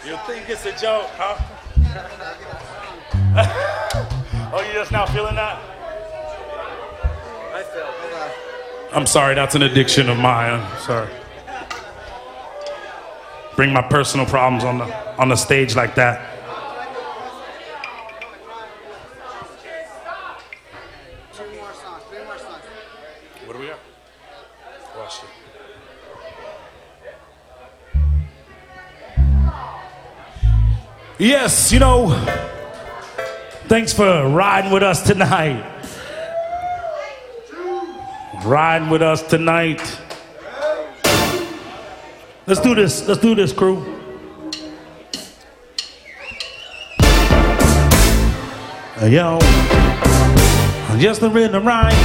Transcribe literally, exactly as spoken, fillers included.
You think it's a joke, huh? Oh, you just now feeling that? I feel. I'm sorry, that's an addiction of mine. I'm sorry. Bring my personal problems on the on the stage like that. Two more songs, three more songs. What do we got? Watch it. Yes, you know, thanks for riding with us tonight. Riding with us tonight. Let's do this. Let's do this, crew. Yo, just the rhythm right.